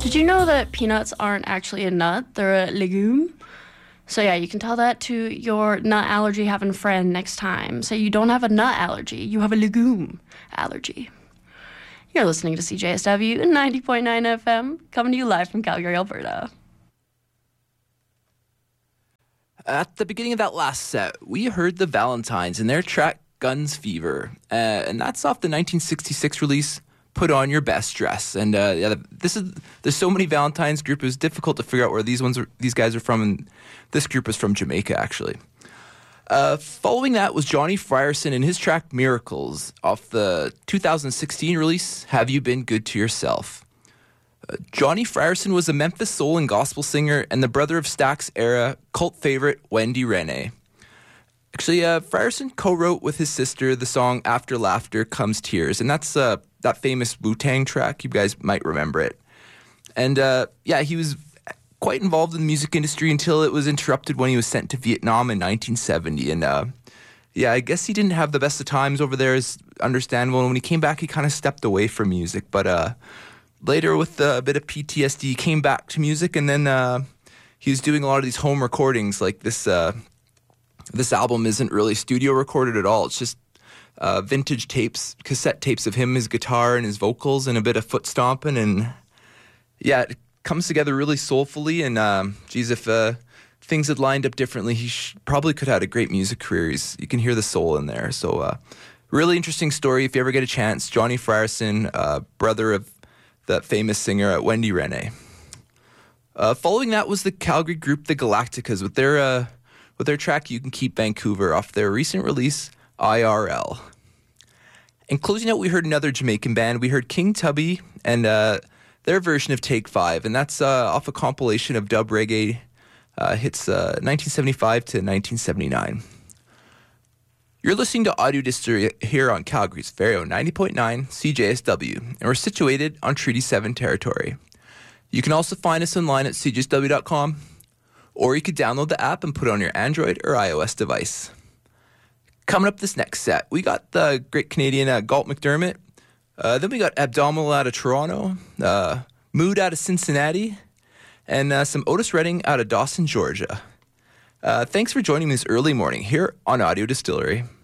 Did you know that peanuts aren't actually a nut? They're a legume. So yeah, you can tell that to your nut allergy having friend next time. Say you don't have a nut allergy, you have a legume allergy. You're listening to CJSW 90.9 FM, coming to you live from Calgary, Alberta. At the beginning of that last set, we heard the Valentines and their track Guns Fever. And that's off the 1966 release Put On Your Best Dress. And there's so many Valentines group, it was difficult to figure out where these guys are from, and this group is from Jamaica, actually. Following that was Johnny Frierson and his track Miracles off the 2016 release Have You Been Good to Yourself. Johnny Frierson was a Memphis soul and gospel singer and the brother of Stax era cult favorite Wendy Renee. Actually, Frierson co-wrote with his sister the song After Laughter Comes Tears, and that's that famous Wu-Tang track. You guys might remember it. And he was quite involved in the music industry until it was interrupted when he was sent to Vietnam in 1970. And I guess he didn't have the best of times over there, is understandable. And when he came back, he kind of stepped away from music. But later, with a bit of PTSD, he came back to music, and then he was doing a lot of these home recordings. Like this album isn't really studio recorded at all. It's just vintage tapes, cassette tapes of him, his guitar, and his vocals, and a bit of foot stomping. And yeah, it comes together really soulfully. And if things had lined up differently, he probably could have had a great music career. You can hear the soul in there. So really interesting story. If you ever get a chance, Johnny Frierson, brother of that famous singer Wendy Renee. Following that was the Calgary group The Galacticas with their track You Can Keep Vancouver off their recent release IRL. And closing out, we heard another Jamaican band. We heard King Tubby and their version of Take 5, and that's off a compilation of dub reggae hits 1975 to 1979. You're listening to Audio Distillery here on Calgary's very own 90.9 CJSW, and we're situated on Treaty 7 territory. You can also find us online at cjsw.com, or you could download the app and put it on your Android or iOS device. Coming up this next set, we got the great Canadian Galt McDermott. Then we got Abdominal out of Toronto, Mood out of Cincinnati, and some Otis Redding out of Dawson, Georgia. Thanks for joining me this early morning here on Audio Distillery.